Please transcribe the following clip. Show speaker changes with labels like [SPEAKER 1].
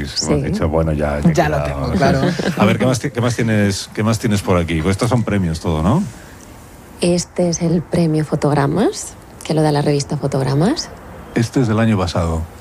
[SPEAKER 1] país.
[SPEAKER 2] Sí.
[SPEAKER 1] Hemos dicho, bueno, ya
[SPEAKER 3] lo tengo, claro.
[SPEAKER 1] A ver, ¿qué más tienes por aquí? Pues estos son premios todo, ¿no?
[SPEAKER 2] Este es el premio Fotogramas, que lo da la revista Fotogramas.
[SPEAKER 1] Este es del año pasado.